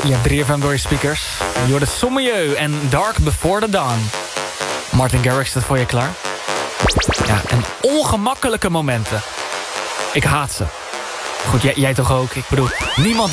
Je hebt 3FM door je speakers. Je hoort het Sommieu en Dark Before the Dawn. Martin Garrix staat voor je klaar. Ja, en ongemakkelijke momenten. Ik haat ze. Goed, jij toch ook? Ik bedoel, niemand